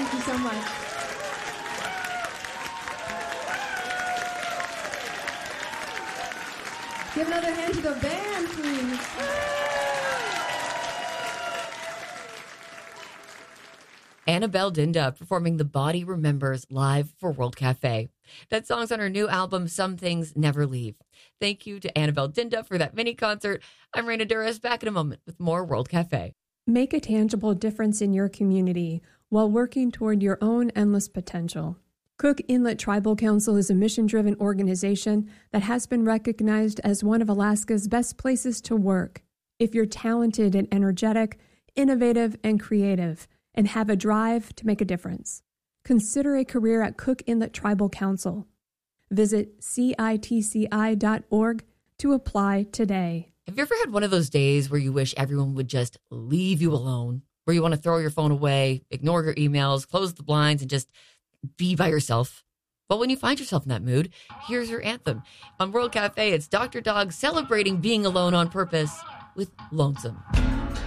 Thank you so much. Give another hand to the band, please. Annabelle Dinda performing The Body Remembers live for World Cafe. That song's on her new album, Some Things Never Leave. Thank you to Annabelle Dinda for that mini concert. I'm Raina Duras, back in a moment with more World Cafe. Make a tangible difference in your community while working toward your own endless potential. Cook Inlet Tribal Council is a mission-driven organization that has been recognized as one of Alaska's best places to work. If you're talented and energetic, innovative and creative, and have a drive to make a difference, consider a career at Cook Inlet Tribal Council. Visit CITCI.org to apply today. Have you ever had one of those days where you wish everyone would just leave you alone, where you want to throw your phone away, ignore your emails, close the blinds, and just be by yourself? Well, when you find yourself in that mood, here's your anthem. On World Cafe, it's Dr. Dog celebrating being alone on purpose with Lonesome.